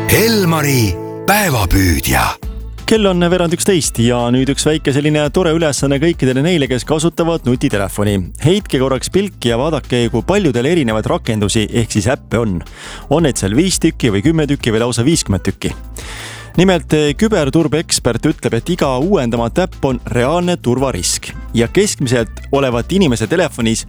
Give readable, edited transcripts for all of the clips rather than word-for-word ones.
Elmari päevapüüdja. Kell on 11:15 ja nüüd üks väike selline tore ülesanne kõikidele neile, kes kasutavad nutitelefoni. Heitke korraks pilki ja vaadake, kui paljudel erinevaid rakendusi ehk siis äppe on. On neid seal 5 tükki või 10 tükki või lausa 50 tükki. Nimelt küberturbe ekspert ütleb, et iga uuendamata äpp on reaalne turvarisk ja keskmiselt olevat inimese telefonis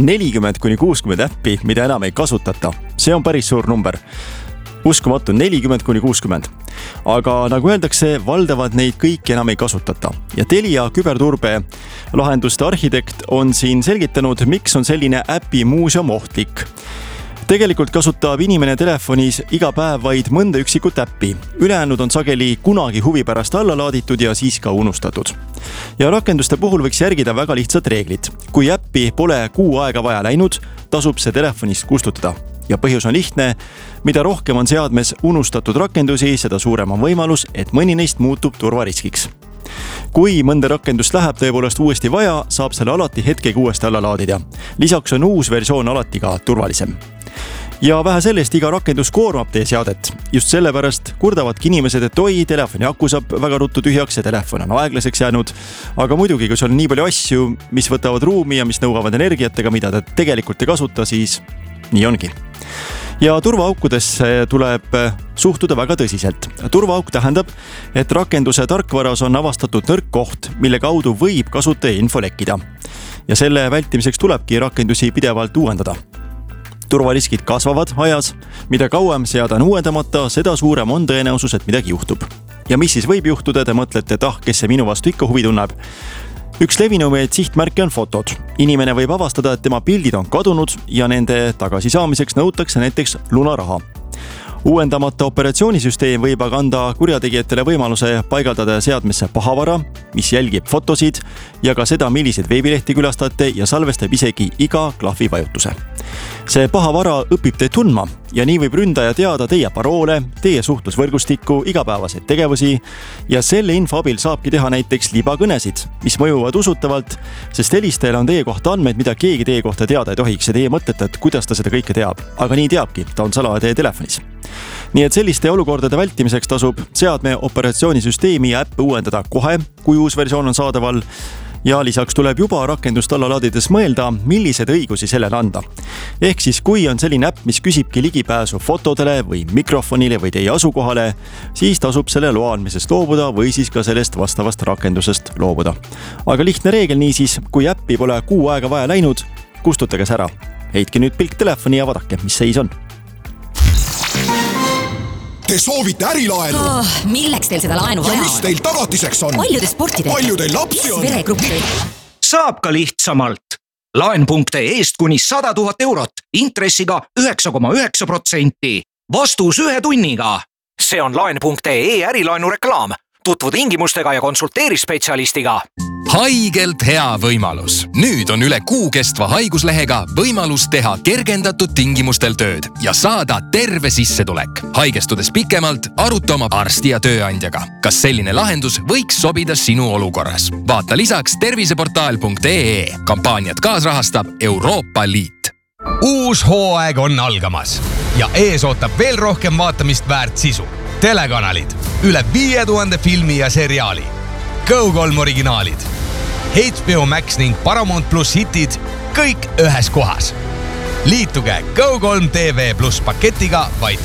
40-60 äppi, mida enam ei kasutata. See on päris suur number. Uskumatu 40-60. Aga nagu öeldakse, valdavad neid kõiki enam ei kasutata. Ja Telia küberturbe lahenduste arhitekt on siin selgitanud, miks on selline äpi muuseum ohtlik. Tegelikult kasutab inimene telefonis iga päev vaid mõnda üksikut äppi. Ülejäänud on sageli kunagi huvi pärast alla laaditud ja siis ka unustatud. Ja rakenduste puhul võiks järgida väga lihtsad reeglid. Kui äppi pole kuu aega vaja läinud, tasub see telefonist kustutada. Ja põhjus on lihtne, mida rohkem on seadmes unustatud rakendusi, seda suurem on võimalus, et mõni neist muutub turvariskiks. Kui mõnda rakendust läheb tõepoolest uuesti vaja, saab selle alati hetkega uuesti alla laadida. Lisaks on uus versioon alati ka turvalisem. Ja vähe sellest, iga rakendus koormab teie seadet. Just sellepärast kurdavadki inimesed, et oi, telefoni aku saab väga ruttu tühjaks ja telefon on aeglaseks jäänud. Aga muidugi, kui sul on nii palju asju, mis võtavad ruumi ja mis nõuavad energiatega, mida te tegelikult ei kasuta, siis nii ongi. Ja turvaaukudesse tuleb suhtuda väga tõsiselt. Turvaauk tähendab, et rakenduse tarkvaras on avastatud nõrk koht, mille kaudu võib kasutaja info lekkida. Ja selle vältimiseks tulebki rakendusi pidevalt uuendada. Turvariskid kasvavad ajas, mida kauem seada on uuendamata, seda suurem on tõenäosus, et midagi juhtub. Ja mis siis võib juhtuda, te mõtlete, et kes see minu vastu ikka huvi tunneb. Üks levinumeid sihtmärke on fotod. Inimene võib avastada, et tema pildid on kadunud ja nende tagasisaamiseks nõutakse näiteks lunaraha. Uuendamata operatsioonisüsteem võib aga anda kurjategijatele võimaluse paigaldada seadmesse pahavara, mis jälgib fotosid ja ka seda, milliseid veebilehti külastate ja salvestab isegi iga klahvi vajutuse. See pahavara õpib teid tundma ja nii võib ründaja teada teie paroole, teie suhtlusvõrgustikku, igapäevaseid tegevusi ja selle info abil saabki teha näiteks libakõnesid, mis mõjuvad usutavalt, sest helistajal on teie kohta andmeid, mida keegi teie kohta teada ei tohiks ja teie mõtlete, et kuidas ta seda kõike teab. Aga nii teabki, ta on salaja teie telefonis. Nii et selliste olukordade vältimiseks tasub seadme operatsioonisüsteemi ja äppe uuendada kohe, kui uus versioon on saadaval. Ja lisaks tuleb juba rakendust alla laadides mõelda, millised õigusi sellele anda. Ehk siis kui on selline äpp, mis küsibki ligipääsu fotodele või mikrofonile või teie asukohale, siis tasub selle loa andmisest loobuda või siis ka sellest vastavast rakendusest loobuda. Aga lihtne reegel niisiis, kui äppi pole kuu aega vaja läinud, kustutage see ära. Heitke nüüd pilk telefoni ja vaadake, mis seis on. Te soovite ärilaenu? Milleks teil seda laenu vaja ja mis teil tagatiseks on? Palju te sporti teete? Palju teil lapsi on? Veregruppi? Saab ka lihtsamalt. Laen.ee-st kuni 100 000 eurot, intressiga 9,9%. Vastus 1 tunniga. See on Laen.ee ärilaenu reklaam. Tutvu tingimustega ja konsulteeri spetsialistiga. Haigelt hea võimalus. Nüüd on üle kuu kestva haiguslehega võimalus teha kergendatud tingimustel tööd ja saada terve sissetulek. Haigestudes pikemalt, aruta oma arsti ja tööandjaga. Kas selline lahendus võiks sobida sinu olukorras? Vaata lisaks terviseportaal.ee. Kampaaniat kaasrahastab Euroopa Liit. Uus hooaeg on algamas ja ees ootab veel rohkem vaatamist väärt sisu. Telekanalid, üle 5000 filmi ja seriaali. Go3 originaalid, HBO Max ning Paramount Plus hitid, kõik ühes kohas. Liituge Go3 TV Plus paketiga vaid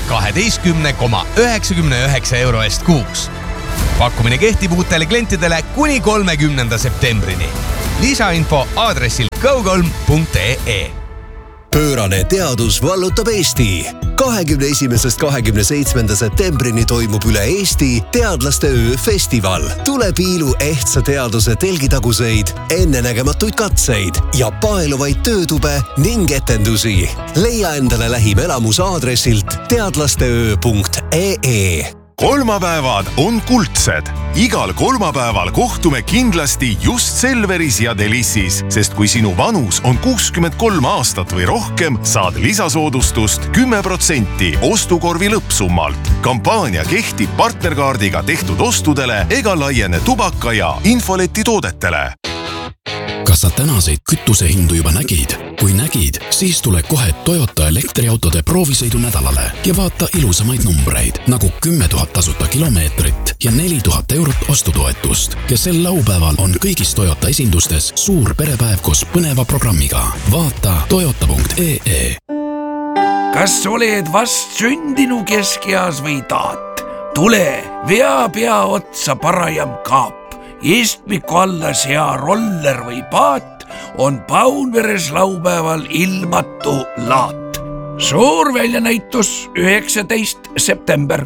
12,99 euro eest kuus. Pakkumine kehtib uutele klientidele kuni 30. septembrini. Lisainfo aadressil go3.ee. Pöörane teadus vallutab Eesti. 21.–27. septembrini toimub üle Eesti teadlaste öö festival. Tule piilu ehtsa teaduse telgitaguseid, ennenägematuid katseid ja paeluvaid töötube ning etendusi. Leia endale lähim elamus aadressilt teadlasteöö.ee. Kolmapäevad on kuldsed. Igal kolmapäeval kohtume kindlasti just Selveris ja Delissis, sest kui sinu vanus on 63 aastat või rohkem, saad lisasoodustust 10% ostukorvi lõppsummalt. Kampaania kehtib partnerkaardiga tehtud ostudele ega laiene tubaka ja infoleti toodetele. Kas sa tänaseid kütusehindu juba nägid? Kui nägid, siis tule kohe Toyota elektriautode proovisõidu nädalale ja vaata ilusamaid numbreid nagu 10 000 tasuta kilomeetrit ja 4000 eurot ostutoetust. Ja sel laupäeval on kõigis Toyota esindustes suur perepäev koos põneva programmiga. Vaata toyota.ee. Kas oled vast sündinu keskeas või taat? Tule, vea pea otsa parajam kaap. Istmiku alla sea roller või paat on Paunveres laupäeval ilmatu laat. Suur väljanäitus 19. september.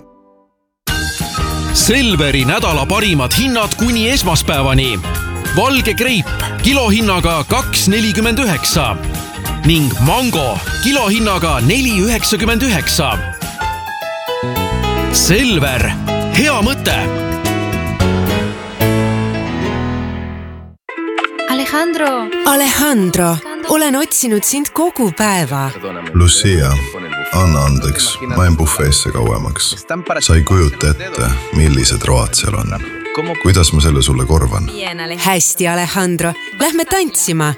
Selveri nädala parimad hinnad kuni esmaspäevani. Valge kreip kilohinnaga 2,49 ning mango kilohinnaga 4,99. Selver, hea mõte! Alejandro, olen otsinud sind kogu päeva. Lucia, anna andeks, ma jäin bufeesse kauemaks. Sa ei kujuta ette, millised road seal on. Kuidas ma selle sulle korvan? Hästi, Alejandro, lähme tantsima.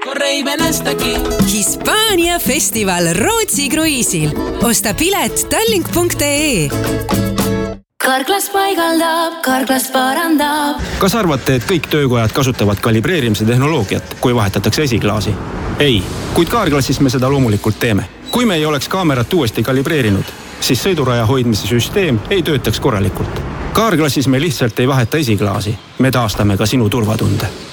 Hispaania festival Rootsi kruiisil. Osta pilet tallink.ee. Karklas paigaldab, Karklas parandab. Kas arvate, et kõik töökojad kasutavad kalibreerimise tehnoloogiat, kui vahetatakse esiklaasi? Ei, kuid Karklassis me seda loomulikult teeme. Kui me ei oleks kaamerat uuesti kalibreerinud, siis sõiduraja hoidmise süsteem ei töötaks korralikult. Karklassis me lihtsalt ei vaheta esiklaasi. Me taastame ka sinu turvatunde.